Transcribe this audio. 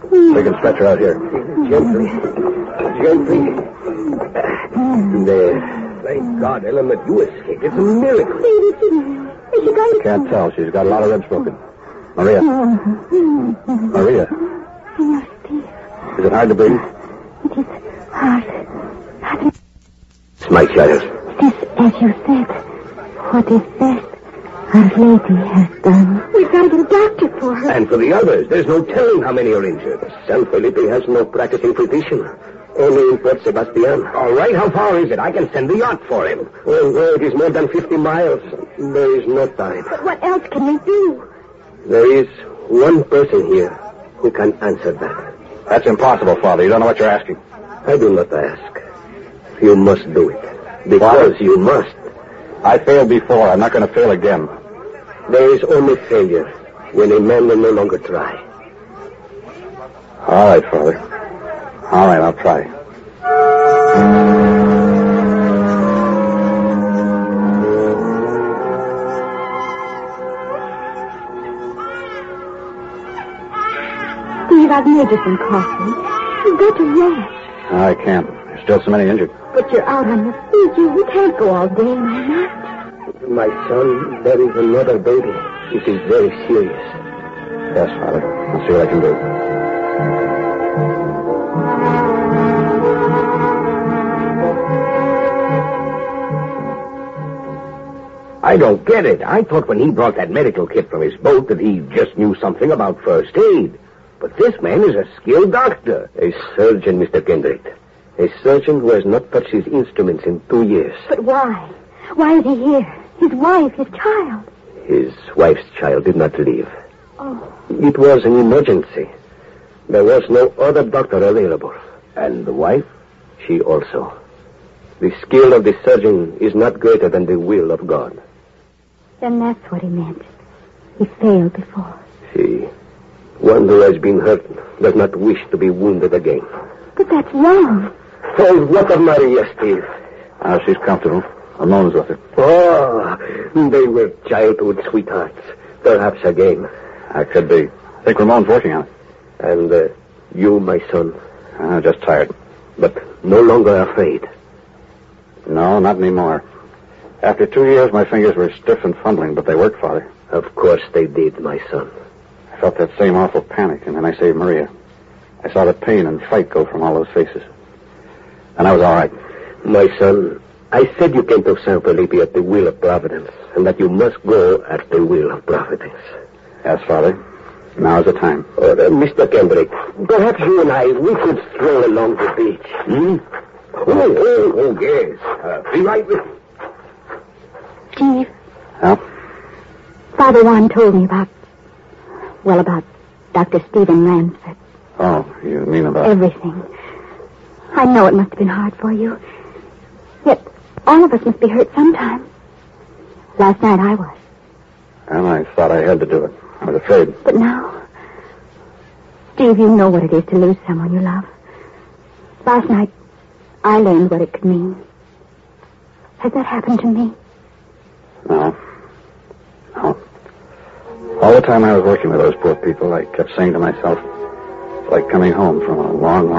We can stretch her out here. Gently. There. Thank God, Ellen, that you escaped. It's a miracle. Is she going to... Can't tell. She's got a lot of ribs broken. Maria. Maria. Senor Steve. Is it hard to breathe? It is hard. It's my child. It is, as you said, what is best Our Lady has done. We've got to get a doctor for her. And for the others, there's no telling how many are injured. San Felipe has no practicing physician. Only in Port Sebastian. All right, how far is it? I can send the yacht for him. Well, it is more than 50 miles. There is no time. But what else can we do? There is one person here who can answer that. That's impossible, Father. You don't know what you're asking. I do not ask. You must do it. Because you must. I failed before. I'm not going to fail again. There is only failure when a man will no longer try. All right, Father. All right, I'll try. Steve, I've made you some coffee. You've got to rest. I can't. There's still so many injured. But you're out on your feet. You can't go all day and all night. My son, there is another baby. It is very serious. Yes, Father. I'll see what I can do. I don't get it. I thought when he brought that medical kit from his boat that he just knew something about first aid. But this man is a skilled doctor. A surgeon, Mr. Kendrick. A surgeon who has not touched his instruments in 2 years. But why? Why is he here? His wife, his child. His wife's child did not live. Oh. It was an emergency. There was no other doctor available. And the wife? She also. The skill of the surgeon is not greater than the will of God. Then that's what he meant. He failed before. See, one who has been hurt does not wish to be wounded again. But that's wrong. Oh, what of Maria, Steve? She's comfortable. Ramon's with her. Oh, they were childhood sweethearts. Perhaps again. That could be. I think Ramon's working on it. And you, my son? Just tired. But no longer afraid. No, not anymore. After 2 years, my fingers were stiff and fumbling, but they worked, Father. Of course they did, my son. I felt that same awful panic, and then I saved Maria. I saw the pain and fright go from all those faces. And I was all right. My son, I said you came to San Felipe at the will of Providence, and that you must go at the will of Providence. Yes, Father. Now's the time. Mr. Kendrick, perhaps you and I, we could stroll along the beach. Oh, yes. Be right with you. Steve. Huh? Father Juan told me about Dr. Stephen Ransford. Oh, you mean about... Everything. I know it must have been hard for you. Yet, all of us must be hurt sometime. Last night I was. And I thought I had to do it. I was afraid. But now... Steve, you know what it is to lose someone you love. Last night, I learned what it could mean. Has that happened to me? No. All the time I was working with those poor people, I kept saying to myself, it's like coming home from a long, long